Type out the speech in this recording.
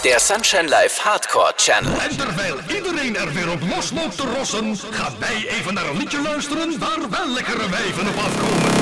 der Sunshine Live Hardcore Channel. En terwijl iedereen er weer op los loopt te rossen, gaan wij even naar een liedje luisteren waar wel lekkere wijven op afkomen.